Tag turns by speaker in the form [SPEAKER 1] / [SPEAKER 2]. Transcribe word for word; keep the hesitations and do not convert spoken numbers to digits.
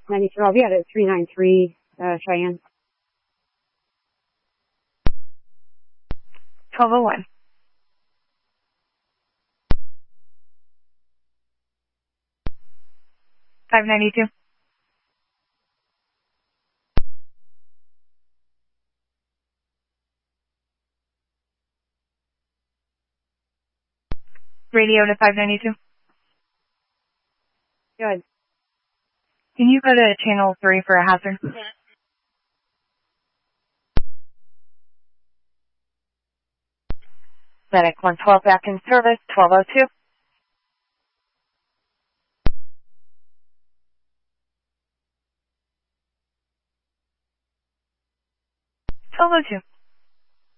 [SPEAKER 1] ninety-two, I'll be out at three nine three, uh, Cheyenne.
[SPEAKER 2] twelve oh one. five ninety-two. Radio to five ninety-two.
[SPEAKER 1] Good.
[SPEAKER 2] Can you go to channel three for a hazard? Medic one twelve back in service, twelve oh two. twelve oh two.